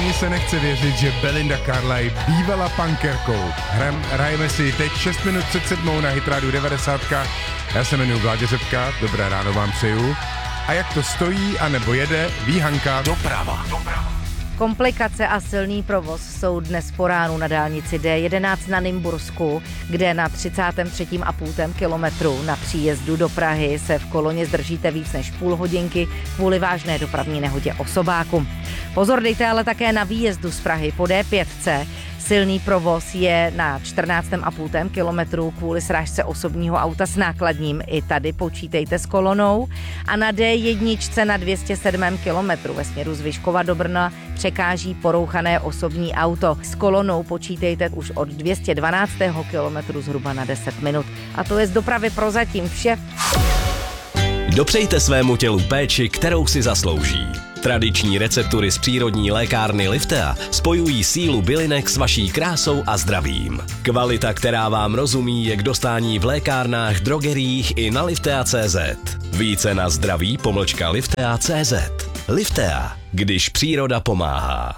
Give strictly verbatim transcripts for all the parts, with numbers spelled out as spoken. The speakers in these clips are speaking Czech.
Ani se nechce věřit, že Belinda Carlisle bývala punkerkou. Hram, hrajeme si teď šest minut před sedmou na Hit Radio devadesát. Já se jmenuji Vláďa Řepka, dobré ráno vám přeju. A jak to stojí, anebo jede, ví Hanka. Doprava. Doprava. Komplikace a silný provoz jsou dnes po ránu na dálnici D jedenáct na Nymbursku, kde na třicátém třetím a půl kilometru na příjezdu do Prahy se v koloně zdržíte víc než půl hodinky kvůli vážné dopravní nehodě osobáku. Pozor dejte ale také na výjezdu z Prahy po D pět. Silný provoz je na čtrnáctém a půl kilometru kvůli srážce osobního auta s nákladním. I tady počítejte s kolonou. A na D jedna na dvě stě sedmém kilometru ve směru z Vyškova do Brna překáží porouchané osobní auto. S kolonou počítejte už od dvě stě dvanáctého kilometru zhruba na deset minut. A to je z dopravy prozatím vše. Dopřejte svému tělu péči, kterou si zaslouží. Tradiční receptury z přírodní lékárny Liftea spojují sílu bylinek s vaší krásou a zdravím. Kvalita, která vám rozumí, je k dostání v lékárnách, drogeriích i na liftea tečka cé zet. Více na zdraví pomlčka liftea tečka cé zet. Liftea, když příroda pomáhá.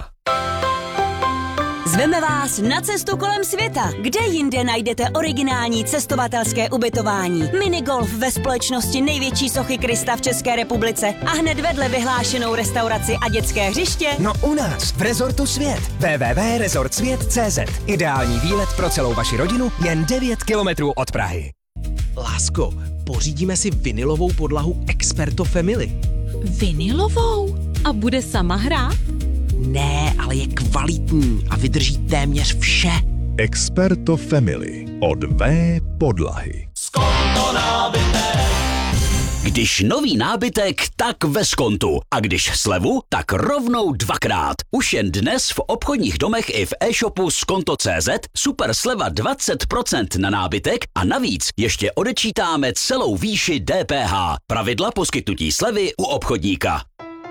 Zveme vás na cestu kolem světa. Kde jinde najdete originální cestovatelské ubytování? Minigolf ve společnosti největší sochy Krista v České republice a hned vedle vyhlášenou restauraci a dětské hřiště? No u nás, v Rezortu Svět. w w w tečka rezort svět tečka cé zet. Ideální výlet pro celou vaši rodinu jen devět kilometrů od Prahy. Lásko, pořídíme si vinilovou podlahu Experto Family. Vinilovou? A bude sama hrát? Ne, ale je kvalitní a vydrží téměř vše. Experto Family od V podlahy. Skonto nábytek. Když nový nábytek, tak ve Skontu. A když slevu, tak rovnou dvakrát. Už jen dnes v obchodních domech i v e-shopu skonto tečka cé zet super sleva dvacet procent na nábytek a navíc ještě odečítáme celou výši D P H. Pravidla poskytnutí slevy u obchodníka.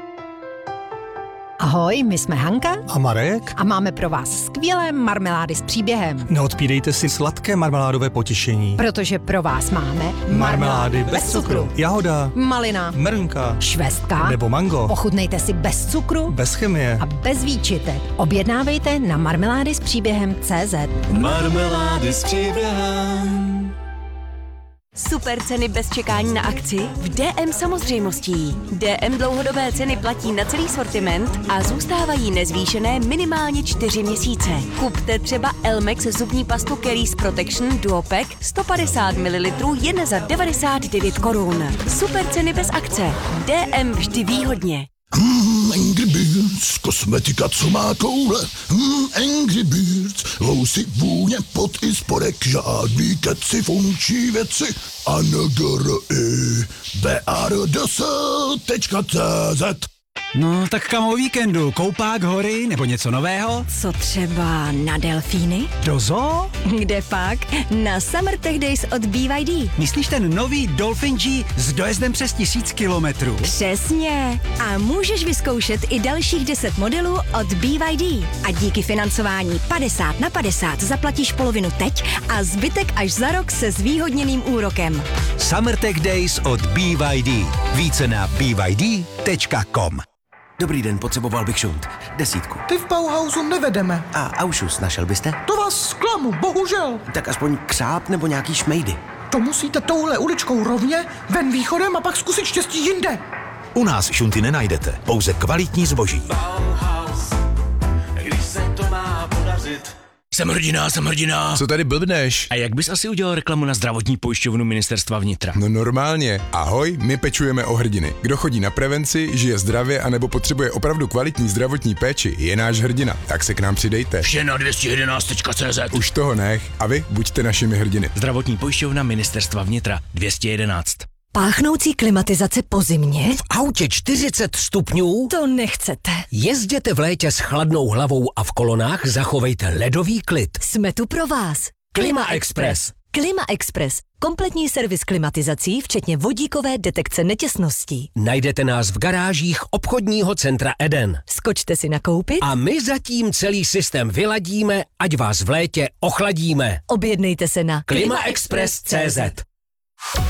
Ahoj, my jsme Hanka a Marek a máme pro vás skvělé marmelády s příběhem. Neodpídejte si sladké marmeládové potěšení. Protože pro vás máme marmelády bez, bez cukru. cukru. Jahoda, malina, mrnka, švestka nebo mango. Pochutnejte si bez cukru, bez chemie a bez výčitek. Objednávejte na marmelády s příběhem tečka cé zet. Marmelády s příběhem. Super ceny bez čekání na akci v D M samozřejmostí. D M dlouhodobé ceny platí na celý sortiment a zůstávají nezvýšené minimálně čtyři měsíce. Kupte třeba Elmex zubní pastu Caries Protection Duopack sto padesát mililitrů jen za devadesát devět korun. Super ceny bez akce. D M vždy výhodně. Hmm, Angry Birds, kosmetika, co má koule. Hmm, Angry Birds, housy, vůně, pot i spodek, žádný keci, funkční věci. A N G R I B A R D S tečka cé zet. No, tak kam o víkendu? Koupák, hory nebo něco nového? Co třeba na delfíny? Do zoo? Kde pak? Na Summer Tech Days od B Y D. Myslíš ten nový Dolphin G s dojezdem přes tisíc kilometrů? Přesně. A můžeš vyzkoušet i dalších deset modelů od B Y D. A díky financování padesát na padesát zaplatíš polovinu teď a zbytek až za rok se zvýhodněným úrokem. Summer Tech Days od B Y D. Více na b y d tečka com. Dobrý den, potřeboval bych šunt. Desítku. Ty v Bauhausu nevedeme. A Aušus našel byste? To vás zklamu, bohužel. Tak aspoň křáp nebo nějaký šmejdy. To musíte touhle uličkou rovně, ven východem a pak zkusit štěstí jinde. U nás šunty nenajdete, pouze kvalitní zboží. Bauhaus, když se to má podařit. Jsem hrdina, jsem hrdina. Co tady blbneš? A jak bys asi udělal reklamu na zdravotní pojišťovnu Ministerstva vnitra? No normálně. Ahoj, my pečujeme o hrdiny. Kdo chodí na prevenci, žije zdravě anebo potřebuje opravdu kvalitní zdravotní péči, je náš hrdina. Tak se k nám přidejte. Vše na dvě stě jedenáct tečka cé zet. Už toho nech. A vy buďte našimi hrdiny. Zdravotní pojišťovna Ministerstva vnitra dvě stě jedenáct. Páchnoucí klimatizace po zimě? V autě čtyřicet stupňů? To nechcete. Jezděte v létě s chladnou hlavou a v kolonách zachovejte ledový klid. Jsme tu pro vás. Klima Express. Klima Express. Kompletní servis klimatizací, včetně vodíkové detekce netěsností. Najdete nás v garážích obchodního centra Eden. Skočte si nakoupit a my zatím celý systém vyladíme, ať vás v létě ochladíme. Objednejte se na klima express tečka cé zet.